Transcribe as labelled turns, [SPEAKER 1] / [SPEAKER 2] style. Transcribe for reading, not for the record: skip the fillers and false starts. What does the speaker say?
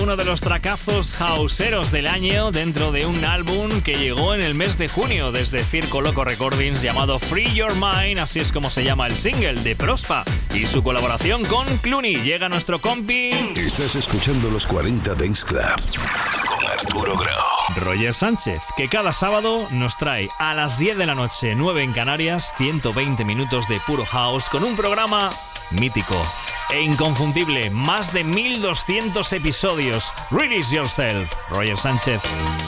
[SPEAKER 1] uno de los tracazos houseeros del año dentro de un álbum que llegó en el mes de junio desde Circo Loco Recordings llamado Free Your Mind, así es como se llama el single de Prospa y su colaboración con Clooney. Llega nuestro compi.
[SPEAKER 2] Estás escuchando los 40 Dance Club con Arturo Grau.
[SPEAKER 1] Roger Sánchez, que cada sábado nos trae a las 10 de la noche, 9 en Canarias, 120 minutos de puro house con un programa mítico e inconfundible, más de 1200 episodios. Release Yourself, Roger Sánchez.